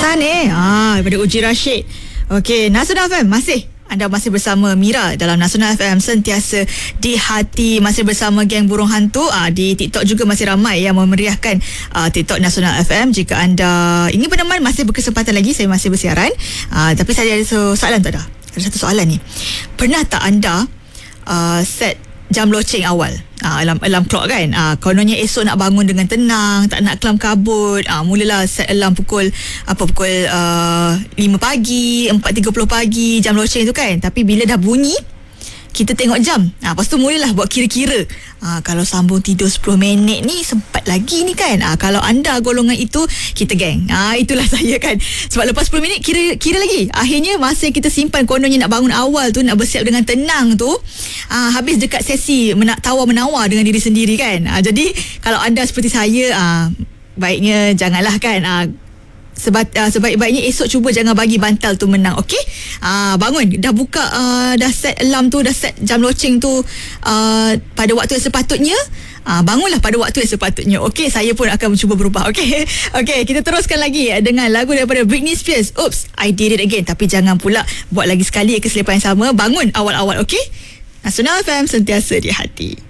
Sana daripada Uji Rashid. Okey, Nasional FM Anda masih bersama Mira dalam Nasional FM, sentiasa di hati. Masih bersama geng Burung Hantu. Di TikTok juga masih ramai yang memeriahkan TikTok Nasional FM. Jika anda ingin berteman, masih berkesempatan lagi. Saya masih bersiaran. Tapi saya ada soalan tak ada? Ada satu soalan ni. Pernah tak anda set jam loceng awal, alarm clock kan, kononnya esok nak bangun dengan tenang, tak nak kelam kabut, mulalah set alarm pukul 5 pagi, 4.30 pagi, jam loceng tu kan. Tapi bila dah bunyi, kita tengok jam, lepas tu mulalah buat kira-kira, kalau sambung tidur 10 minit ni sempat lagi ni kan. Kalau anda golongan itu, kita geng. Itulah saya kan. Sebab lepas 10 minit kira lagi. Akhirnya masa kita simpan kononnya nak bangun awal tu, nak bersiap dengan tenang tu, habis dekat sesi tawar-menawar dengan diri sendiri kan. Jadi kalau anda seperti saya, baiknya janganlah kan. Sebaik-baiknya esok cuba jangan bagi bantal tu menang. Okey, bangun, dah buka, dah set alarm tu, dah set jam loceng tu pada waktu yang sepatutnya. Bangunlah pada waktu yang sepatutnya. Okey, saya pun akan mencuba berubah. Okey, kita teruskan lagi dengan lagu daripada Britney Spears, Oops, I Did It Again. Tapi jangan pula buat lagi sekali kesilapan yang sama. Bangun awal-awal. Okey, Nasional FM, sentiasa di hati.